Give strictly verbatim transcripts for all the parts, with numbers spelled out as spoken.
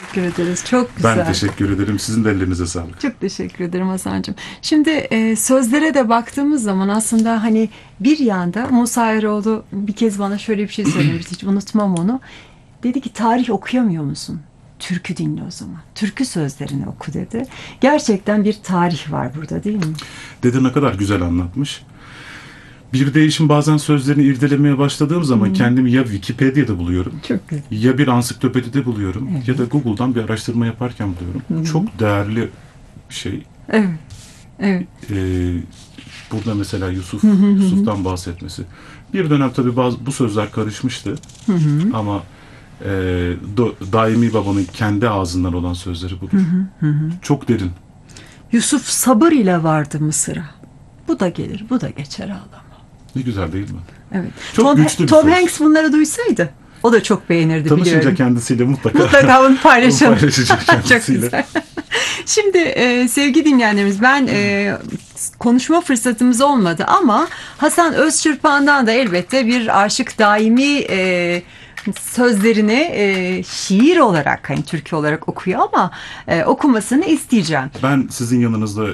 Teşekkür ederiz. Çok güzel. Ben teşekkür ederim. Sizin de ellerinize sağlık. Çok teşekkür ederim Hasan'cığım. Şimdi e, sözlere de baktığımız zaman aslında hani bir yanda Musa Eroğlu bir kez bana şöyle bir şey söylemişti. Hiç unutmam onu. Dedi ki tarih okuyamıyor musun? Türkü dinle o zaman. Türkü sözlerini oku dedi. Gerçekten bir tarih var burada değil mi? Dede ne kadar güzel anlatmış. Bir değişim bazen sözlerini irdelemeye başladığım zaman hmm. kendimi ya Wikipedia'da buluyorum. Çok güzel. Ya bir ansiklopedide buluyorum. Evet. Ya da Google'dan bir araştırma yaparken buluyorum. Hmm. Çok değerli bir şey. Evet. Evet. Ee, burada mesela Yusuf, Yusuf'tan bahsetmesi. Bir dönem tabii bazı, bu sözler karışmıştı. Hı hı. Ama e, do, Daimi Baba'nın kendi ağzından olan sözleri budur. Hı hı hı. Çok derin. Yusuf sabır ile vardı Mısır'a. Bu da gelir, bu da geçer ağlama. Ne güzel değil mi? Evet. Çok Tom, güçlü bir Tom söz. Hanks bunları duysaydı o da çok beğenirdi Tanışınca biliyorum. kendisiyle mutlaka mutlaka bunu paylaşalım. paylaşacak kendisiyle. Çok güzel. Şimdi e, sevgili dinleyenlerimiz ben e, konuşma fırsatımız olmadı ama Hasan Özçırpan'dan da elbette bir Aşık Daimi e, sözlerini e, şiir olarak hani türkü olarak okuyor ama e, okumasını isteyeceğim. Ben sizin yanınızda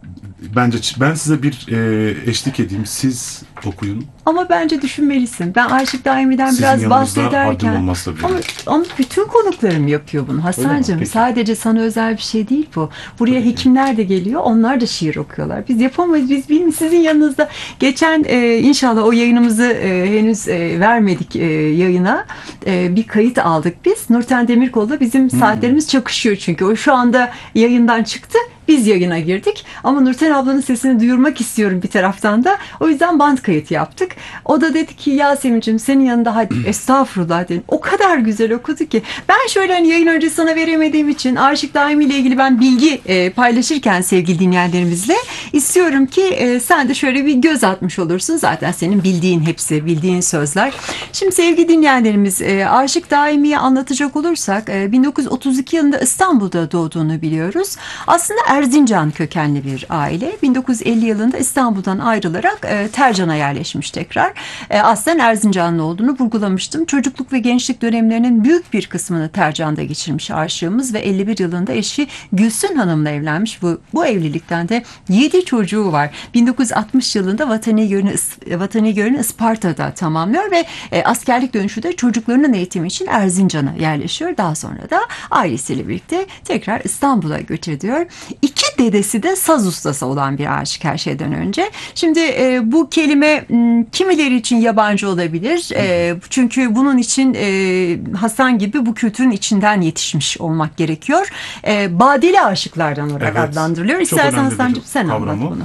bence ben size bir e, eşlik edeyim. Siz okuyun. Ama bence düşünmelisin. Ben Aşık Daimi'den Sizin biraz yanınızda bahsederken haddim olmaz tabii. ama, ama bütün konuklarım yapıyor bunu Hasan'cığım. Sadece sana özel bir şey değil bu. Buraya tabii hekimler ki de geliyor. Onlar da şiir okuyorlar. Biz yapamayız. Biz bilmiyorum sizin yanınızda. Geçen e, inşallah o yayınımızı e, henüz e, vermedik e, yayına. E, bir kayıt aldık biz. Nurten Demirkol'da bizim hmm. saatlerimiz çakışıyor çünkü. O şu anda yayından çıktı. Biz yayına girdik ama Nurten ablanın sesini duyurmak istiyorum bir taraftan da. O yüzden band kayıt yaptık. O da dedi ki Yasemin'cim senin yanında hadi estağfurullah dedi. O kadar güzel okudu ki. Ben şöyle hani yayın önce sana veremediğim için Aşık Daimi ile ilgili ben bilgi e, paylaşırken sevgili dinleyenlerimizle istiyorum ki e, sen de şöyle bir göz atmış olursun. Zaten senin bildiğin hepsi, bildiğin sözler. Şimdi sevgili dinleyenlerimiz e, Aşık Daimi'yi anlatacak olursak e, bin dokuz yüz otuz iki yılında İstanbul'da doğduğunu biliyoruz. Aslında Erzincan kökenli bir aile. bin dokuz yüz elli yılında İstanbul'dan ayrılarak e, Tercan'a yerleşmiş tekrar. E, aslen Erzincanlı olduğunu vurgulamıştım. Çocukluk ve gençlik dönemlerinin büyük bir kısmını Tercan'da geçirmiş aşığımız ve elli bir yılında eşi Gülsün Hanım'la evlenmiş. Bu, bu evlilikten de yedi çocuğu var. bin dokuz yüz altmış yılında vatani görevini, vatani görevini Isparta'da tamamlıyor ve e, askerlik dönüşü de çocuklarının eğitimi için Erzincan'a yerleşiyor. Daha sonra da ailesiyle birlikte tekrar İstanbul'a göç ediyor. İki dedesi de saz ustası olan bir aşık her şeyden önce. Şimdi e, bu kelime m, kimileri için yabancı olabilir. E, çünkü bunun için e, Hasan gibi bu kültürün içinden yetişmiş olmak gerekiyor. E, badeli aşıklardan olarak evet, adlandırılıyor. İstersen Hasan'cığım sen anlat bunu.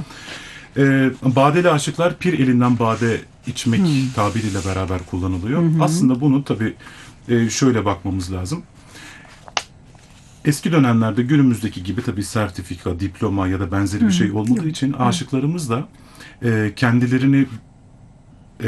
E, badeli aşıklar pir elinden bade içmek hmm. tabiriyle beraber kullanılıyor. Hmm. Aslında bunu tabii e, şöyle bakmamız lazım. Eski dönemlerde günümüzdeki gibi tabii sertifika, diploma ya da benzeri bir şey olmadığı Yok. için aşıklarımız da e, kendilerini e,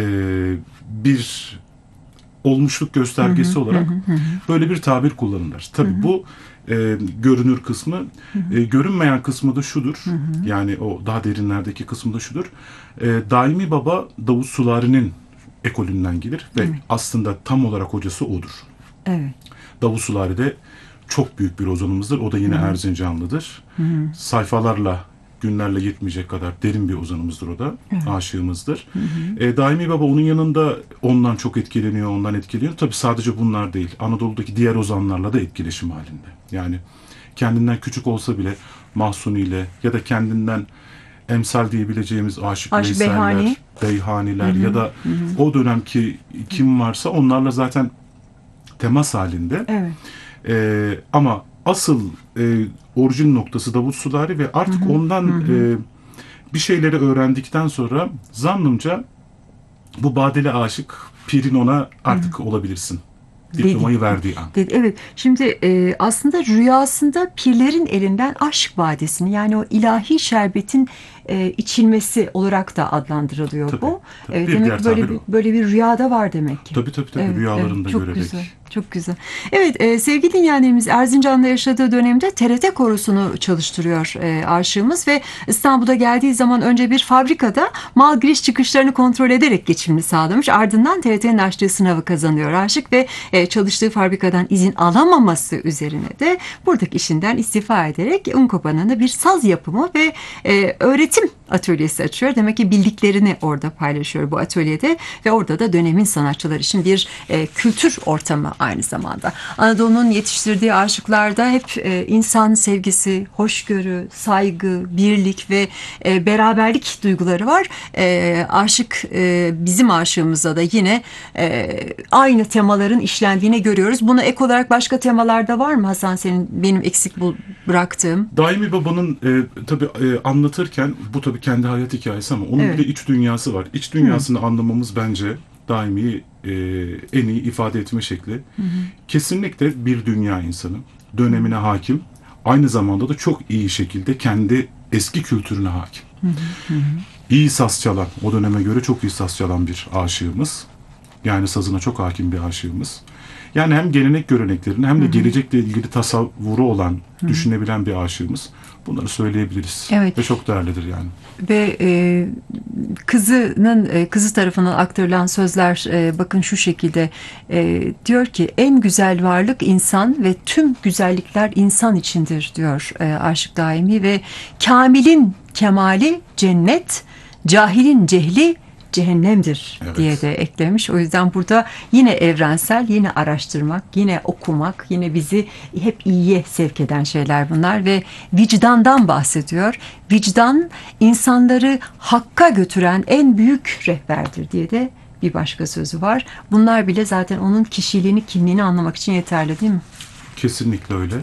bir olmuşluk göstergesi hı hı, olarak hı hı. böyle bir tabir kullanırlar. Tabii hı hı. bu e, görünür kısmı, hı hı. E, görünmeyen kısmı da şudur. Hı hı. Yani o daha derinlerdeki kısmı da şudur. E, Daimi Baba Davut Sulari'nin ekolünden gelir ve evet. aslında tam olarak hocası odur. Evet. Davut Sulari de çok büyük bir ozanımızdır. O da yine Hı-hı. Erzincanlıdır. Hı-hı. Sayfalarla, günlerle yetmeyecek kadar derin bir ozanımızdır o da. Hı-hı. Aşığımızdır. E, Daimi Baba onun yanında ondan çok etkileniyor, ondan etkileniyor. Tabii sadece bunlar değil. Anadolu'daki diğer ozanlarla da etkileşim halinde. Yani kendinden küçük olsa bile Mahsuni ile ya da kendinden emsal diyebileceğimiz Aşık Aşk Veysel'ler, Beyhani. Beyhaniler Hı-hı. ya da Hı-hı. o dönemki kim varsa onlarla zaten temas halinde. Evet. Ee, ama asıl e, orijin noktası Davut Sulari ve artık hı hı, ondan hı. E, bir şeyleri öğrendikten sonra zannımca bu badeli aşık pirin ona artık hı hı. olabilirsin. Diplomayı dedi, verdiği an. Dedi, evet. Şimdi e, aslında rüyasında pirlerin elinden aşk badesini yani o ilahi şerbetin e, içilmesi olarak da adlandırılıyor tabii, bu. Tabii. Evet, bir demek böyle bir, böyle bir rüyada var demek ki. Tabii tabii tabii evet, rüyalarında evet, çok görerek. Güzel, Çok güzel. Evet, e, sevgili dinleyenlerimiz, Erzincan'da yaşadığı dönemde T R T korosunu çalıştırıyor e, aşığımız ve İstanbul'a geldiği zaman önce bir fabrikada mal giriş çıkışlarını kontrol ederek geçimini sağlamış. Ardından T R T'nin açtığı sınavı kazanıyor aşık ve e, çalıştığı fabrikadan izin alamaması üzerine de buradaki işinden istifa ederek Unkopan'ın bir saz yapımı ve e, öğretim atölyesi açıyor. Demek ki bildiklerini orada paylaşıyor bu atölyede ve orada da dönemin sanatçılar için bir e, kültür ortamı aynı zamanda. Anadolu'nun yetiştirdiği aşıklarda hep e, insan sevgisi, hoşgörü, saygı, birlik ve e, beraberlik duyguları var. E, aşık e, bizim aşığımızda da yine e, aynı temaların işlendiğini görüyoruz. Buna ek olarak başka temalarda var mı Hasan, senin benim eksik bu, bıraktığım? Daimi Baba'nın e, tabii e, anlatırken bu tabii kendi hayat hikayesi ama onun Evet. bir de iç dünyası var. İç dünyasını Hı. anlamamız bence Daimi'yi e, en iyi ifade etme şekli. Hı hı. Kesinlikle bir dünya insanı, dönemine hakim, aynı zamanda da çok iyi şekilde kendi eski kültürüne hakim. Hı hı hı. İyi saz çalan, o döneme göre çok iyi saz çalan bir aşığımız. Yani sazına çok hakim bir aşığımız. Yani hem gelenek göreneklerini hem de hı hı. gelecekle ilgili tasavvuru olan, hı hı. düşünebilen bir aşığımız. Bunları söyleyebiliriz. Evet. Ve çok değerlidir yani. Ve e, kızının e, kızı tarafından aktarılan sözler e, bakın şu şekilde e, diyor ki en güzel varlık insan ve tüm güzellikler insan içindir diyor e, Aşık Daimi ve kamilin kemali cennet, cahilin cehli cehennemdir evet. diye de eklemiş. O yüzden burada yine evrensel, yine araştırmak, yine okumak, yine bizi hep iyiye sevk eden şeyler bunlar ve vicdandan bahsediyor. Vicdan insanları hakka götüren en büyük rehberdir diye de bir başka sözü var. Bunlar bile zaten onun kişiliğini, kimliğini anlamak için yeterli değil mi? Kesinlikle öyle.